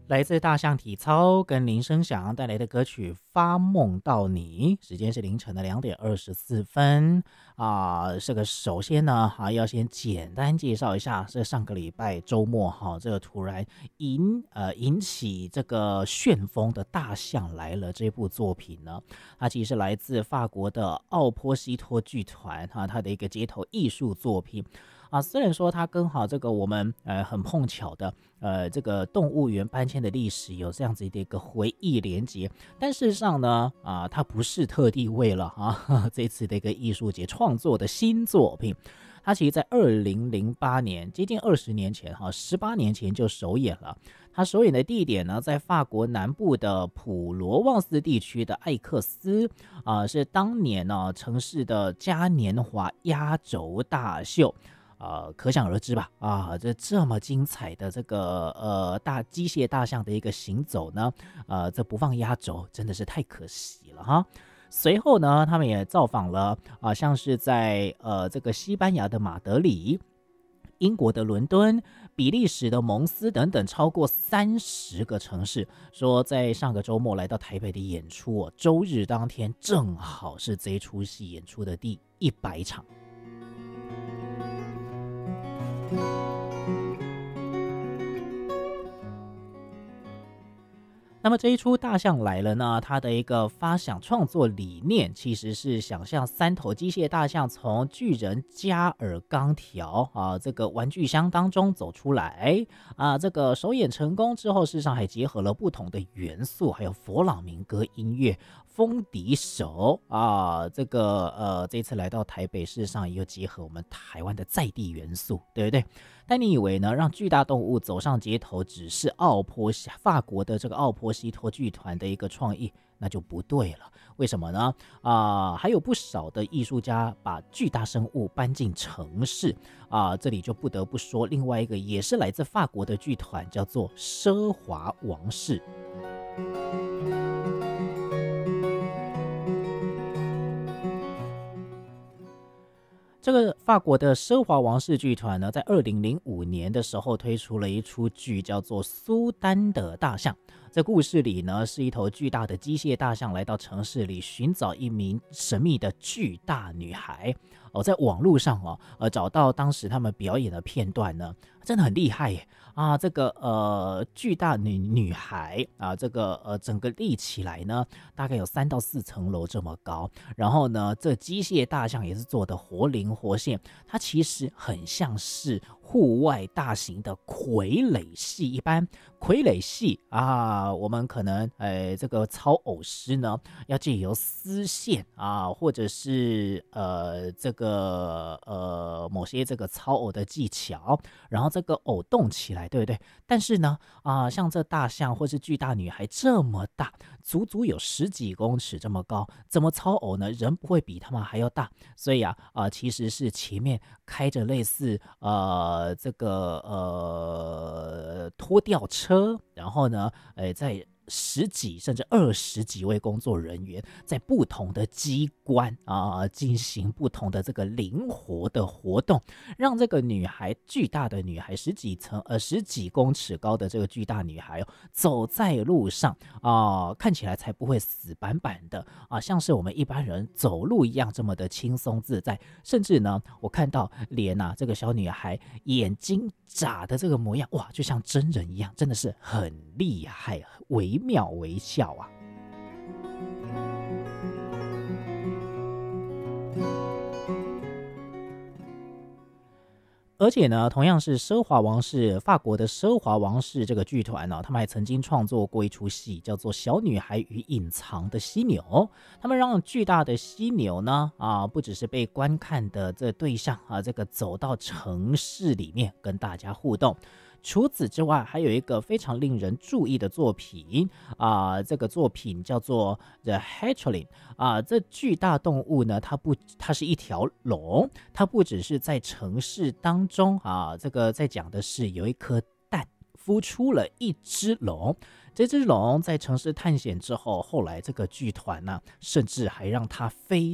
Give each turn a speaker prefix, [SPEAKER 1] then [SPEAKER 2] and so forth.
[SPEAKER 1] 来自大象体操跟林声祥带来的歌曲《发梦到你》，时间是凌晨的2:24这个首先呢，要先简单介绍一下，这上个礼拜周末这个突然引起这个旋风的《大象来了》这部作品呢，它其实是来自法国的奥波西托剧团它的一个街头艺术作品。虽然说它跟这个我们很碰巧的这个动物园搬迁的历史有这样子的一个回忆连结，但事实上呢它不是特地为了这次的一个艺术节创作的新作品。它其实在2008年，接近20年前18年前就首演了。它首演的地点呢，在法国南部的普罗旺斯地区的艾克斯是当年城市的嘉年华压轴大秀。可想而知吧，这么精彩的这个机械大象的一个行走呢，这不放压轴真的是太可惜了哈。随后呢，他们也造访了像是在这个西班牙的马德里、英国的伦敦、比利时的蒙斯等等超过30个城市，说在上个周末来到台北的演出周日当天正好是这一出戏演出的第100场。那么这一出大象来了呢，它的一个发想创作理念其实是想象3头机械大象从巨人加尔钢条这个玩具箱当中走出来这个首演成功之后，事实上还结合了不同的元素，还有佛朗明哥音乐、风笛手这个这次来到台北，事实上也有结合我们台湾的在地元素，对不对？但你以为呢，让巨大动物走上街头只是法国的这个奥波西托剧团的一个创意，那就不对了。为什么呢？还有不少的艺术家把巨大生物搬进城市这里就不得不说另外一个也是来自法国的剧团，叫做奢华王室。这个法国的奢华王室剧团呢，在2005年的时候推出了一出剧，叫做《苏丹的大象》。这故事里呢，是一头巨大的机械大象来到城市里寻找一名神秘的巨大女孩。在网络上找到当时他们表演的片段呢，真的很厉害耶这个巨大女孩这个整个立起来呢，大概有3到4层楼这么高。然后呢，这机械大象也是做的活灵活现，它其实很像是户外大型的傀儡戏一般。傀儡戏我们可能这个操偶师呢，要借由丝线或者是这个某些这个操偶的技巧，然后这个偶动起来，对不对？但是呢像这大象或是巨大女孩这么大，足足有10几公尺这么高，怎么操偶呢？人不会比他们还要大，所以其实是前面开着类似这个拖吊车，然后呢在10几甚至20几位工作人员在不同的机关进行不同的这个灵活的活动，让这个女孩巨大的女孩10几公尺高的这个巨大女孩走在路上看起来才不会死板板的像是我们一般人走路一样这么的轻松自在。甚至呢，我看到连这个小女孩眼睛眨的这个模样，哇，就像真人一样，真的是很厉害，惟妙惟肖啊。而且呢，同样是法国的奢华王室这个剧团他们还曾经创作过一出戏，叫做《小女孩与隐藏的犀牛》。他们让巨大的犀牛呢不只是被观看的这对象这个走到城市里面跟大家互动。除此之外，还有一个非常令人注意的作品这个作品叫做 The Hatchling 这巨大动物呢，它是一条龙，它不只是在城市当中这个在讲的是有一颗蛋孵出了一只龙。这只龙在城市探险之后，后来这个剧团呢，甚至还让它飞